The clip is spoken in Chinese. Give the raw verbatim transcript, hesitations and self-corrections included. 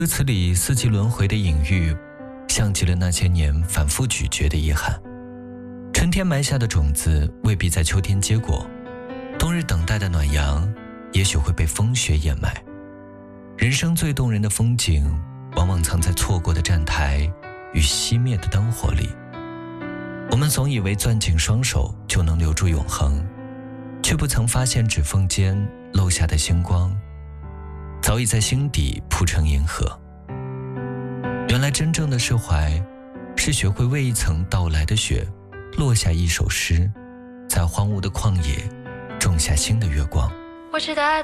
歌词里四季轮回的隐喻，像极了那些年反复咀嚼的遗憾。春天埋下的种子未必在秋天结果，冬日等待的暖阳也许会被风雪掩埋。人生最动人的风景，往往藏在错过的站台与熄灭的灯火里。我们总以为攥紧双手就能留住永恒，却不曾发现指缝间漏下的星光早已在心底铺成银河。原来真正的释怀，是学会为一层到来的雪落下一首诗，在荒芜的旷野种下新的月光。 我知道